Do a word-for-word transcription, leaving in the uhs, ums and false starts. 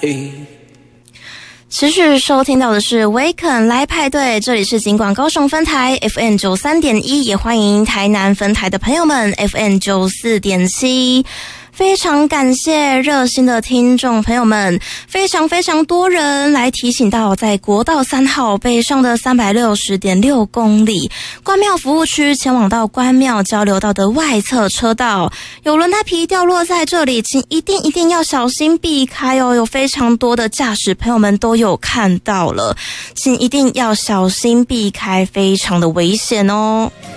持续收听到的是维肯来派对，这里是警广高雄分台 F M 九十三点一，也欢迎台南分台的朋友们 F M 九十四点七。非常感谢热心的听众朋友们，非常非常多人来提醒到，在国道三号北上的 三百六十点六公里关庙服务区前往到关庙交流道的外侧车道，有轮胎皮掉落在这里，请一定一定要小心避开哦，有非常多的驾驶朋友们都有看到了，请一定要小心避开，非常的危险哦。